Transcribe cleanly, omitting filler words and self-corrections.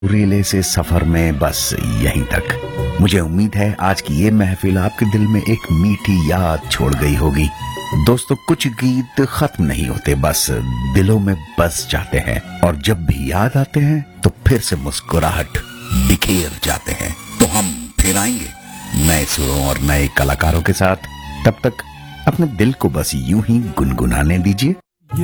रेले से सफर में बस यहीं तक। मुझे उम्मीद है आज की ये महफिल आपके दिल में एक मीठी याद छोड़ गई होगी। दोस्तों, कुछ गीत खत्म नहीं होते, बस दिलों में बस जाते हैं और जब भी याद आते हैं तो फिर से मुस्कुराहट बिखेर जाते हैं। तो हम फिर आएंगे नए सुरों और नए कलाकारों के साथ। तब तक अपने दिल को बस यूं ही गुनगुनाने दीजिए।